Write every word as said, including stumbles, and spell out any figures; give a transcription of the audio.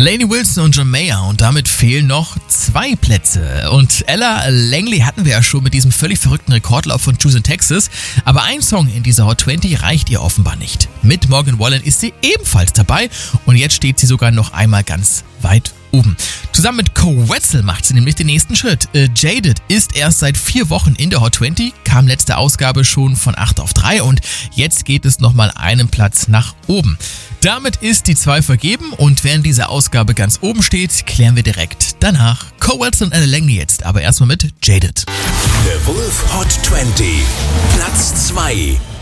Lainey Wilson und John Mayer und damit fehlen noch zwei Plätze. Und Ella Langley hatten wir ja schon mit diesem völlig verrückten Rekordlauf von Choose in Texas. Aber ein Song in dieser Hot zwanzig reicht ihr offenbar nicht. Mit Morgan Wallen ist sie ebenfalls dabei und jetzt steht sie sogar noch einmal ganz weit oben. Zusammen mit Koe Wetzel macht sie nämlich den nächsten Schritt. Äh, Jaded ist erst seit vier Wochen in der Hot zwanzig, kam letzte Ausgabe schon von acht auf drei und jetzt geht es nochmal einen Platz nach oben. Damit ist die zwei vergeben und während diese Ausgabe ganz oben steht, klären wir direkt danach Koe Wetzel und Ella Langley jetzt, aber erstmal mit Jaded. The Wolf Hot zwanzig, Platz zwei.